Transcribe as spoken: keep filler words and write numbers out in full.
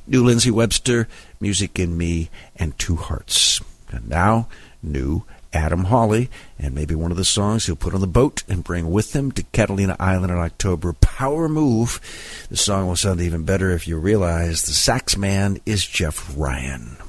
New Lindsay Webster, Music in Me, and Two Hearts. And now, new Adam Hawley, and maybe one of the songs he'll put on the boat and bring with him to Catalina Island in October, Power Move. The song will sound even better if you realize the sax man is Jeff Ryan.